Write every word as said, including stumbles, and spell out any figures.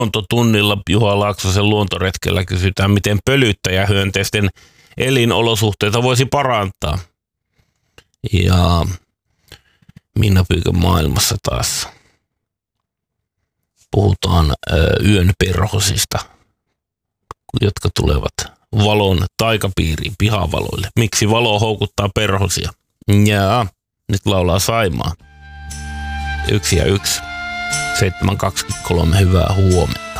Luontotunnilla Juha Laaksosen luontoretkellä kysytään, miten pölyttäjähyönteisten elinolosuhteita voisi parantaa. Ja Minna Pyykön maailmassa taas puhutaan yön perhosista, jotka tulevat valon taikapiiriin pihavaloille. Miksi valo houkuttaa perhosia? Ja nyt laulaa Saimaa. Yksi ja yksi. seitsemän kaksikymmentäkolme. Hyvää huomenta.